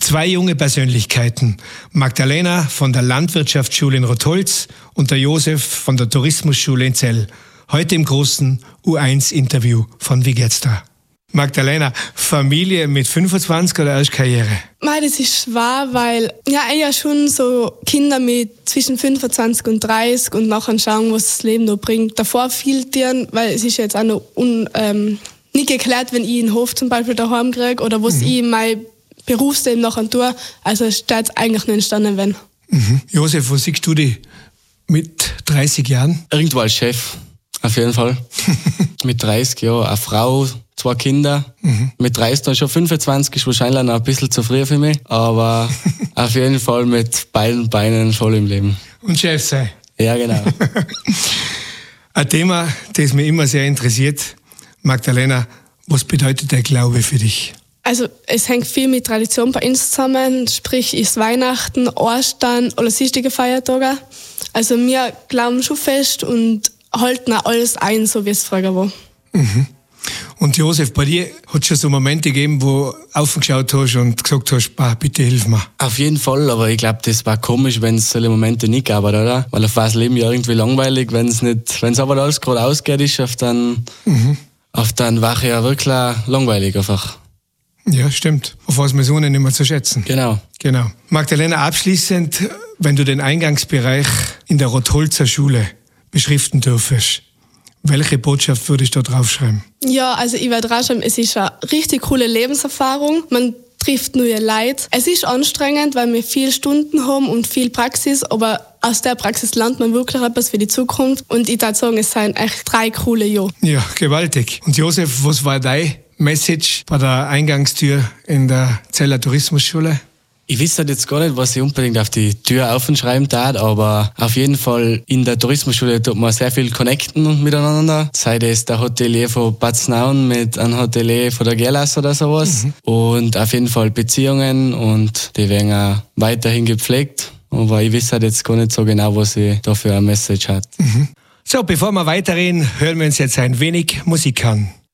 Zwei junge Persönlichkeiten, Magdalena von der Landwirtschaftsschule in Rotholz und der Josef von der Tourismusschule in Zell. Heute im großen U1-Interview von Wie geht's da? Magdalena, Familie mit 25 oder erst Karriere? Mei, das ist schwer, weil eher schon so Kinder mit zwischen 25 und 30 und nachher schauen, was das Leben noch bringt. Davor viel Tieren, weil es ist jetzt auch noch nicht geklärt, wenn ich einen Hof zum Beispiel daheim kriege oder was ich mein Berufsleben nachher tue. Also es steht eigentlich nicht entstanden, wenn. Josef, wo siehst du dich mit 30 Jahren? Irgendwo als Chef, auf jeden Fall. Mit 30 Jahren, eine Frau, 2 Kinder. Mit 30 dann schon 25 ist wahrscheinlich noch ein bisschen zu früh für mich. Aber auf jeden Fall mit beiden Beinen voll im Leben. Und Chef sein. Ja, genau. Ein Thema, das mich immer sehr interessiert. Magdalena, was bedeutet der Glaube für dich? Also es hängt viel mit Tradition bei uns zusammen, sprich ist Weihnachten, Ostern oder sonstige Feiertage. Also wir glauben schon fest und halten auch alles ein, so wie es früher war. Und Josef, bei dir hat es schon so Momente gegeben, wo du aufgeschaut hast und gesagt hast, bitte hilf mir. Auf jeden Fall, aber ich glaube, das war komisch, wenn es solche Momente nicht gab, oder? Weil auf das Leben ja irgendwie langweilig, wenn es aber alles gerade ausgeht ist, auf dann war ja wirklich langweilig einfach. Ja, stimmt. Auf was wir so nicht mehr zu schätzen. Genau. Magdalena, abschließend, wenn du den Eingangsbereich in der Rotholzer Schule beschriften dürfest, welche Botschaft würdest du da draufschreiben? Ja, also ich werde draufschreiben, es ist eine richtig coole Lebenserfahrung. Man trifft neue Leute. Es ist anstrengend, weil wir viele Stunden haben und viel Praxis, aber aus der Praxis lernt man wirklich etwas für die Zukunft. Und ich würde sagen, es sind echt 3 coole Jahre. Ja, gewaltig. Und Josef, was war dein Message bei der Eingangstür in der Zeller Tourismusschule? Ich wüsste jetzt gar nicht, was ich unbedingt auf die Tür aufschreiben tat, aber auf jeden Fall in der Tourismusschule tut man sehr viel connecten miteinander. Sei das der Hotelier von Bad Snaun mit einem Hotelier von der Gerlass oder sowas. Und auf jeden Fall Beziehungen und die werden auch weiterhin gepflegt. Aber ich wüsste jetzt gar nicht so genau, was ich da für eine Message hat. So, bevor wir weiterreden, hören wir uns jetzt ein wenig Musik an.